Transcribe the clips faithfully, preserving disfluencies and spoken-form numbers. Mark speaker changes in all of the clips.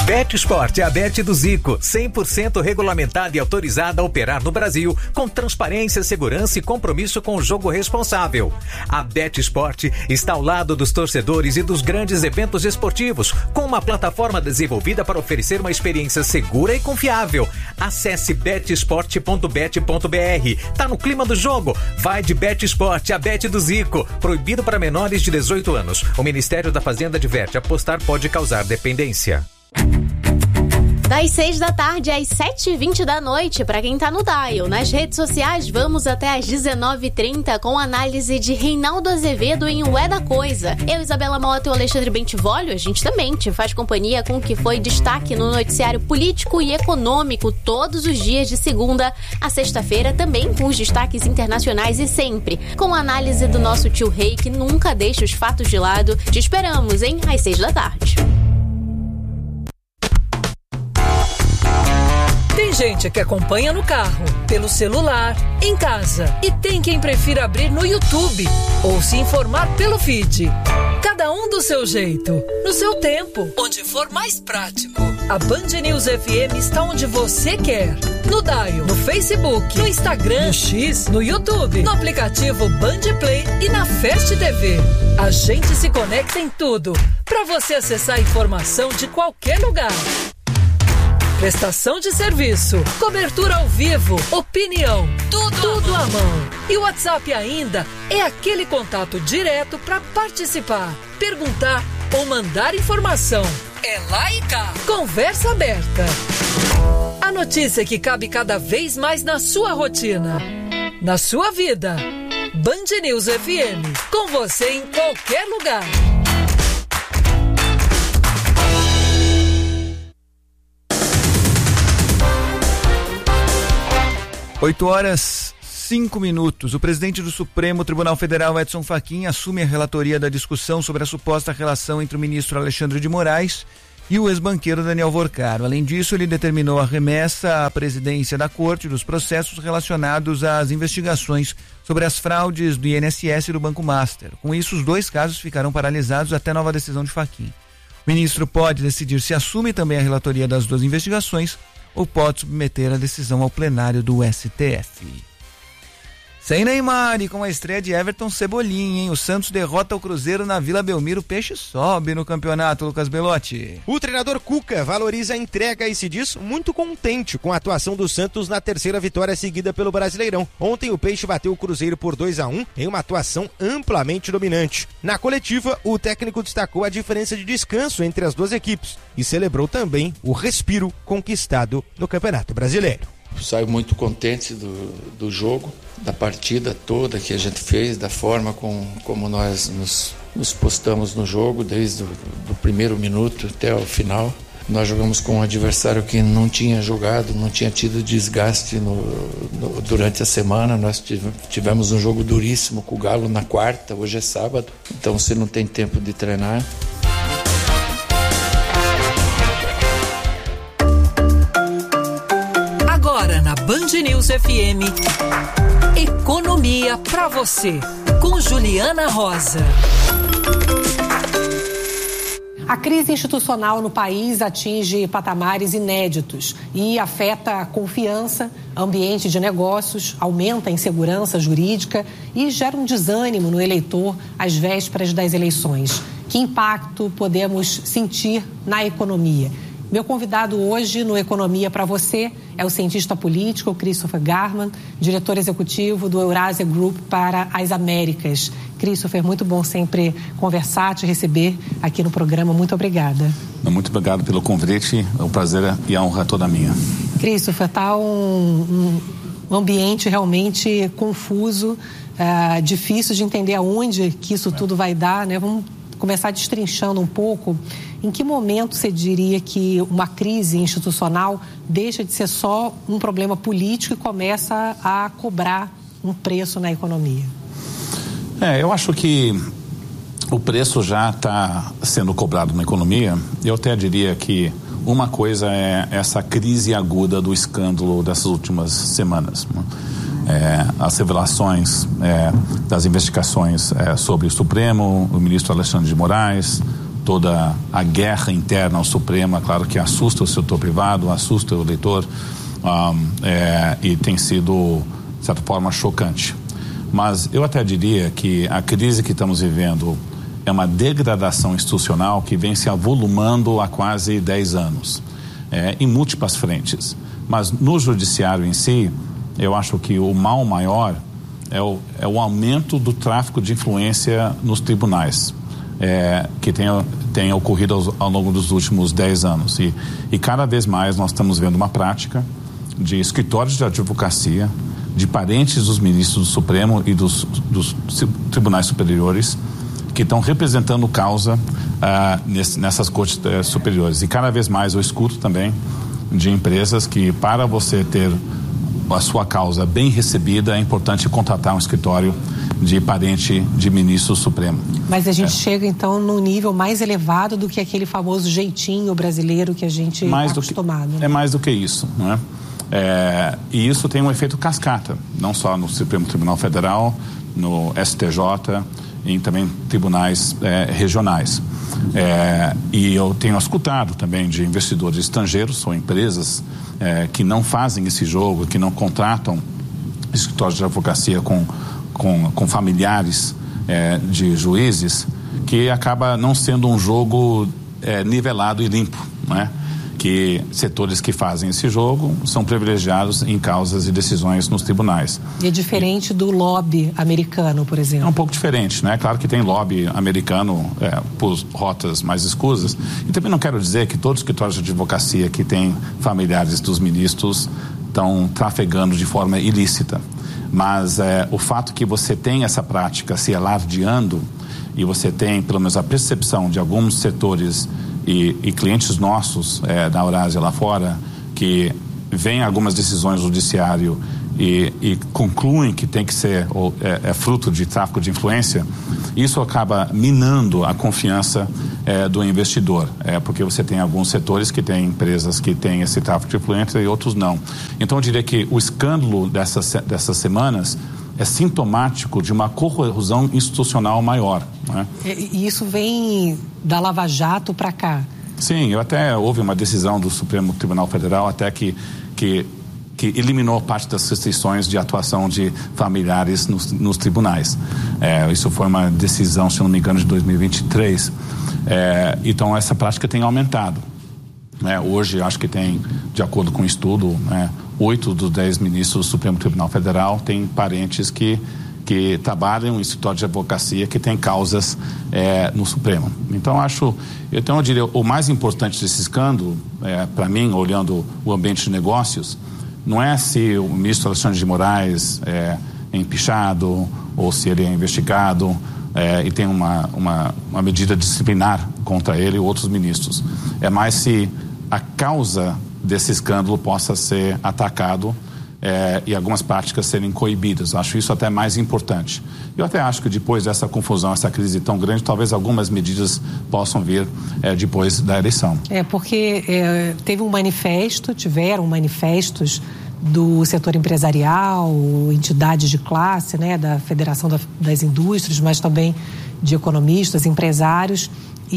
Speaker 1: BetSport é a Bet do Zico, cem por cento regulamentada e autorizada a operar no Brasil, com transparência, segurança e compromisso com o jogo responsável. A BetSport está ao lado dos torcedores e dos grandes eventos esportivos, com uma plataforma desenvolvida para oferecer uma experiência segura e confiável. Acesse bet sport ponto bet ponto b r. Tá no clima do jogo? Vai de BetSport, a Bet do Zico. Proibido para menores de dezoito anos. O Ministério da Fazenda adverte: apostar pode causar dependência.
Speaker 2: Das seis da tarde às sete e vinte da noite, para quem tá no dial. Nas redes sociais, vamos até às dezenove e trinta com análise de Reinaldo Azevedo em O É da Coisa. Eu, Isabela Mota e o Alexandre Bentivolio, a gente também te faz companhia com o que foi destaque no noticiário político e econômico todos os dias de segunda a sexta-feira, também com os destaques internacionais e sempre com a análise do nosso tio Rei, que nunca deixa os fatos de lado. Te esperamos, hein? Às seis da tarde.
Speaker 3: Tem gente que acompanha no carro, pelo celular, em casa. E tem quem prefira abrir no YouTube ou se informar pelo feed. Cada um do seu jeito, no seu tempo, onde for mais prático. A Band News F M está onde você quer. No dial, no Facebook, no Instagram, no X, no YouTube, no aplicativo Band Play e na Fast T V. A gente se conecta em tudo, para você acessar a informação de qualquer lugar. Prestação de serviço, cobertura ao vivo, opinião, tudo, tudo à mão. E o WhatsApp ainda é aquele contato direto para participar, perguntar ou mandar informação. É lá e cá. Conversa aberta. A notícia que cabe cada vez mais na sua rotina, na sua vida. Band News F M, com você em qualquer lugar.
Speaker 4: oito horas, cinco minutos. O presidente do Supremo Tribunal Federal, Edson Fachin, assume a relatoria da discussão sobre a suposta relação entre o ministro Alexandre de Moraes e o ex-banqueiro Daniel Vorcaro. Além disso, ele determinou a remessa à presidência da Corte dos processos relacionados às investigações sobre as fraudes do I N S S e do Banco Master. Com isso, os dois casos ficarão paralisados até nova decisão de Fachin. O ministro pode decidir se assume também a relatoria das duas investigações ou pode submeter a decisão ao plenário do S T F. Sem Neymar e com a estreia de Everton Cebolinha, hein? O Santos derrota o Cruzeiro na Vila Belmiro. O Peixe sobe no campeonato, Lucas Belotti.
Speaker 5: O treinador Cuca valoriza a entrega e se diz muito contente com a atuação do Santos na terceira vitória seguida pelo Brasileirão. Ontem o Peixe bateu o Cruzeiro por dois a um em uma atuação amplamente dominante. Na coletiva, o técnico destacou a diferença de descanso entre as duas equipes e celebrou também o respiro conquistado no Campeonato Brasileiro.
Speaker 6: Saio muito contente do, do jogo, da partida toda que a gente fez, da forma com, como nós nos, nos postamos no jogo, desde o do primeiro minuto até o final. Nós jogamos com um adversário que não tinha jogado, não tinha tido desgaste no, no, durante a semana. Nós tivemos um jogo duríssimo com o Galo na quarta, hoje é sábado, então você não tem tempo de treinar.
Speaker 3: Agora na Band News F M, Economia pra você, com Juliana Rosa.
Speaker 7: A crise institucional no país atinge patamares inéditos e afeta a confiança, ambiente de negócios, aumenta a insegurança jurídica e gera um desânimo no eleitor às vésperas das eleições. Que impacto podemos sentir na economia? Meu convidado hoje no Economia para você é o cientista político Christopher Garman, diretor executivo do Eurasia Group para as Américas. Christopher, muito bom sempre conversar, te receber aqui no programa. Muito obrigada.
Speaker 8: Muito obrigado pelo convite. É um prazer e a honra toda minha.
Speaker 7: Christopher, está um, um ambiente realmente confuso, uh, difícil de entender aonde que isso tudo vai dar, né? Vamos começar destrinchando um pouco. Em que momento você diria que uma crise institucional deixa de ser só um problema político e começa a cobrar um preço na economia?
Speaker 8: É, eu acho que o preço já está sendo cobrado na economia. Eu até diria que uma coisa é essa crise aguda do escândalo dessas últimas semanas. É, as revelações é, das investigações é, sobre o Supremo, o ministro Alexandre de Moraes, toda a guerra interna ao Supremo, é claro que assusta o setor privado, assusta o eleitor, um, é, e tem sido, de certa forma, chocante. Mas eu até diria que a crise que estamos vivendo é uma degradação institucional que vem se avolumando há quase dez anos, é, em múltiplas frentes. Mas no judiciário em si, eu acho que o mal maior é o, é o aumento do tráfico de influência nos tribunais, é, que tem, tem ocorrido ao, ao longo dos últimos dez anos. E, e cada vez mais nós estamos vendo uma prática de escritórios de advocacia, de parentes dos ministros do Supremo e dos, dos tribunais superiores, que estão representando causa ah, nesse, nessas cortes eh, superiores. E cada vez mais eu escuto também de empresas que, para você ter a sua causa bem recebida, é importante contratar um escritório de parente de ministro supremo.
Speaker 7: Mas a gente
Speaker 8: é.
Speaker 7: chega então num nível mais elevado do que aquele famoso jeitinho brasileiro que a gente está acostumado.
Speaker 8: Que, é mais do que isso, não é? É, e isso tem um efeito cascata, não só no Supremo Tribunal Federal, no S T J e também tribunais é, regionais. É, e eu tenho escutado também de investidores estrangeiros ou empresas é, que não fazem esse jogo, que não contratam escritórios de advocacia com, com, com familiares é, de juízes, que acaba não sendo um jogo é, nivelado e limpo, não é? Que setores que fazem esse jogo são privilegiados em causas e decisões nos tribunais.
Speaker 7: E é diferente e, do lobby americano, por exemplo? É
Speaker 8: um pouco diferente, né? Claro que tem lobby americano é, por rotas mais escusas. E também não quero dizer que todos os escritórios de advocacia que têm familiares dos ministros estão trafegando de forma ilícita. Mas é, o fato que você tem essa prática se alardeando e você tem, pelo menos, a percepção de alguns setores E, e clientes nossos é, da Eurásia lá fora, que veem algumas decisões do judiciário e, e concluem que tem que ser ou, é, é fruto de tráfico de influência, isso acaba minando a confiança é, do investidor, é, porque você tem alguns setores que têm empresas que têm esse tráfico de influência e outros não. Então eu diria que o escândalo dessas, dessas semanas é sintomático de uma corrosão institucional maior, né?
Speaker 7: E isso vem da Lava Jato para cá?
Speaker 8: Sim, eu até houve uma decisão do Supremo Tribunal Federal até que, que, que eliminou parte das restrições de atuação de familiares nos, nos tribunais. É, isso foi uma decisão, se não me engano, de dois mil e vinte e três. É, então essa prática tem aumentado. É, hoje acho que tem, de acordo com o estudo, é, oito dos dez ministros do Supremo Tribunal Federal têm parentes que, que trabalham em escritório de advocacia que têm causas é, no Supremo. Então acho, então eu diria, o mais importante desse escândalo, é, para mim, olhando o ambiente de negócios, não é se o ministro Alexandre de Moraes é, é empichado ou se ele é investigado é, e tem uma, uma, uma medida disciplinar contra ele e outros ministros. É mais se a causa desse escândalo possa ser atacado é, e algumas práticas serem coibidas. Acho isso até mais importante. Eu até acho que depois dessa confusão, essa crise tão grande, talvez algumas medidas possam vir é, depois da eleição.
Speaker 7: É, porque é, teve um manifesto, tiveram manifestos do setor empresarial, entidades de classe, né, da Federação da, das Indústrias, mas também de economistas, empresários,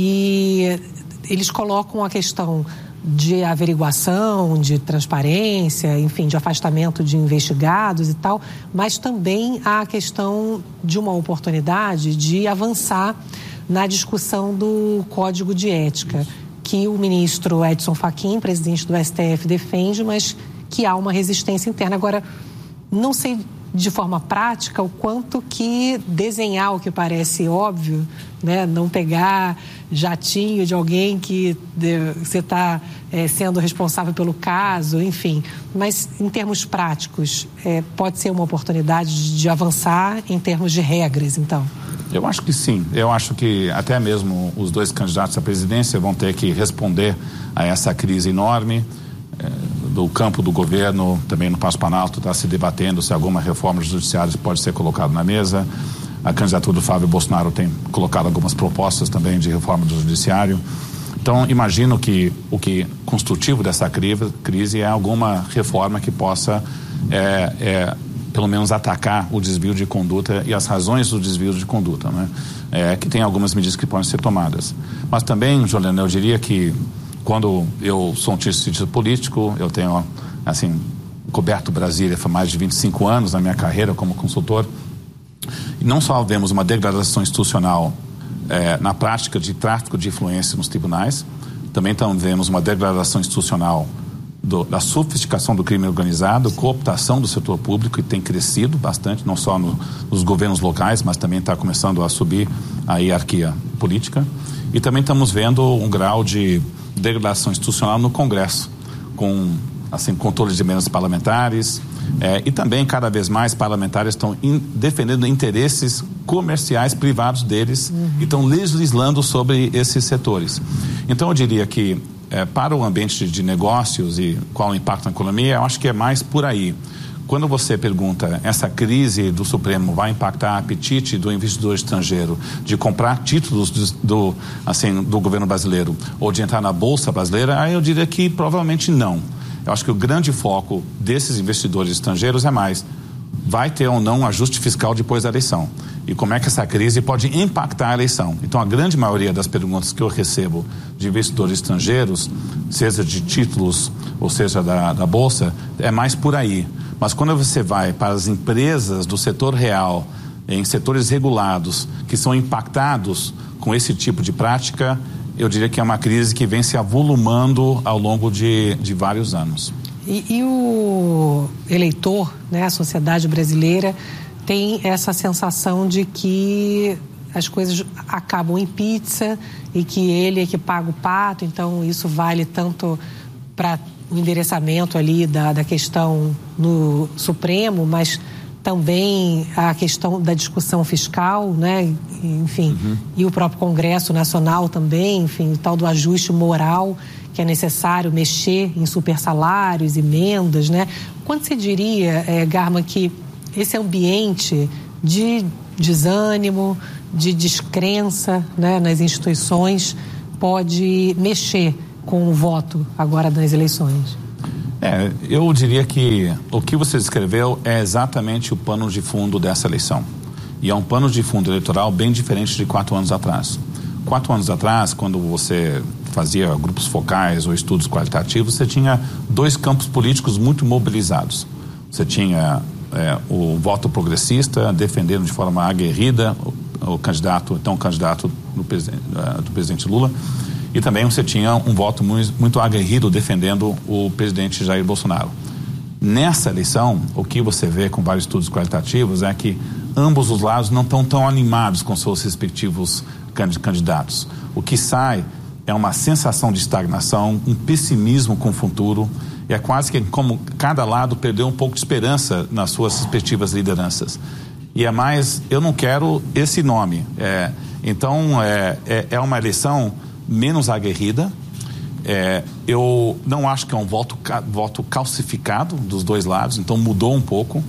Speaker 7: e eles colocam a questão de averiguação, de transparência, enfim, de afastamento de investigados e tal, mas também a questão de uma oportunidade de avançar na discussão do Código de Ética, que o ministro Edson Fachin, presidente do S T F, defende, mas que há uma resistência interna. Agora, não sei de forma prática o quanto que desenhar o que parece óbvio, né, não pegar jatinho de alguém que de, você está é, sendo responsável pelo caso, enfim, mas em termos práticos é, pode ser uma oportunidade de, de avançar em termos de regras, então?
Speaker 8: Eu acho que sim, eu acho que até mesmo os dois candidatos à presidência vão ter que responder a essa crise enorme. Do campo do governo, também no Palácio Planalto está se debatendo se alguma reforma judiciária pode ser colocada na mesa. A candidatura do Flávio Bolsonaro tem colocado algumas propostas também de reforma do judiciário. Então, imagino que o que construtivo dessa crise é alguma reforma que possa é, é, pelo menos atacar o desvio de conduta e as razões do desvio de conduta, né? É, que tem algumas medidas que podem ser tomadas. Mas também, Juliana, eu diria que quando eu sou um cientista político, eu tenho, assim, coberto Brasília há mais de vinte e cinco anos na minha carreira como consultor, e não só vemos uma degradação institucional é, na prática de tráfico de influência nos tribunais, também então vemos uma degradação institucional Do, da sofisticação do crime organizado, cooptação do setor público, que tem crescido bastante, não só no, nos governos locais, mas também está começando a subir a hierarquia política. E também estamos vendo um grau de degradação institucional no Congresso, com assim, controle de emendas parlamentares, é, e também cada vez mais parlamentares estão in, defendendo interesses comerciais privados deles, uhum. e estão legislando sobre esses setores. Então eu diria que É, para o ambiente de negócios e qual o impacto na economia, eu acho que é mais por aí. Quando você pergunta, essa crise do Supremo vai impactar o apetite do investidor estrangeiro de comprar títulos do, do, assim, do governo brasileiro ou de entrar na Bolsa brasileira, aí eu diria que provavelmente não. Eu acho que o grande foco desses investidores estrangeiros é mais, vai ter ou não um ajuste fiscal depois da eleição? E como é que essa crise pode impactar a eleição? Então, a grande maioria das perguntas que eu recebo de investidores estrangeiros, seja de títulos ou seja da, da Bolsa, é mais por aí. Mas quando você vai para as empresas do setor real, em setores regulados, que são impactados com esse tipo de prática, eu diria que é uma crise que vem se avolumando ao longo de, de vários anos.
Speaker 7: E, e o eleitor, né, a sociedade brasileira, tem essa sensação de que as coisas acabam em pizza e que ele é que paga o pato, então isso vale tanto para o endereçamento ali da, da questão no Supremo, mas também a questão da discussão fiscal, né, enfim, uhum. e o próprio Congresso Nacional também, enfim, o tal do ajuste moral que é necessário mexer em supersalários, emendas, né? Quando você diria, é, Garma, que esse ambiente de desânimo, de descrença, né, nas instituições pode mexer com o voto agora nas eleições?
Speaker 8: É, eu diria que o que você descreveu é exatamente o pano de fundo dessa eleição. E é um pano de fundo eleitoral bem diferente de quatro anos atrás. Quatro anos atrás, quando você fazia grupos focais ou estudos qualitativos, você tinha dois campos políticos muito mobilizados. Você tinha é, o voto progressista defendendo de forma aguerrida o, o candidato, então o candidato do presidente, do presidente Lula, e também você tinha um voto muito, muito aguerrido defendendo o presidente Jair Bolsonaro. Nessa eleição, o que você vê com vários estudos qualitativos é que ambos os lados não estão tão animados com seus respectivos candidatos. O que sai é uma sensação de estagnação, um pessimismo com o futuro, e é quase que como cada lado perdeu um pouco de esperança nas suas respectivas lideranças. E é mais, eu não quero esse nome. É, então, é, é, é uma eleição menos aguerrida. É, eu não acho que é um voto, voto calcificado dos dois lados, então mudou um pouco.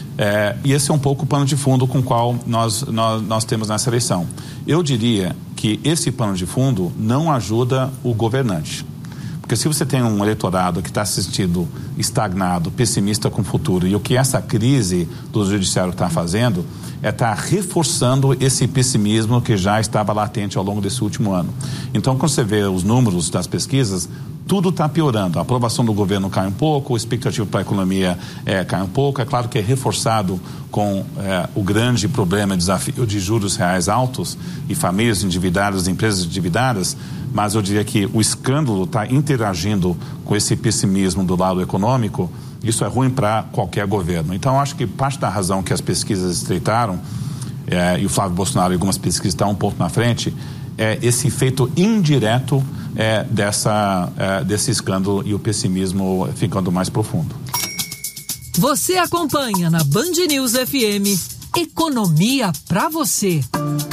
Speaker 8: É, e esse é um pouco o pano de fundo com o qual nós, nós, nós temos nessa eleição. Eu diria que esse pano de fundo não ajuda o governante. Porque se você tem um eleitorado que está se sentindo estagnado, pessimista com o futuro, e o que essa crise do judiciário está fazendo é estar tá reforçando esse pessimismo que já estava latente ao longo desse último ano. Então, quando você vê os números das pesquisas, tudo está piorando. A aprovação do governo cai um pouco, a expectativa para a economia é, cai um pouco. É claro que é reforçado com é, o grande problema, desafio de juros reais altos e famílias endividadas, empresas endividadas, mas eu diria que o escândalo está interagindo com esse pessimismo do lado econômico. Isso é ruim para qualquer governo. Então, eu acho que parte da razão que as pesquisas estreitaram, é, e o Flávio Bolsonaro e algumas pesquisas estão um pouco na frente, é esse efeito indireto é, dessa, é, desse escândalo e o pessimismo ficando mais profundo.
Speaker 3: Você acompanha na Band News F M Economia pra você.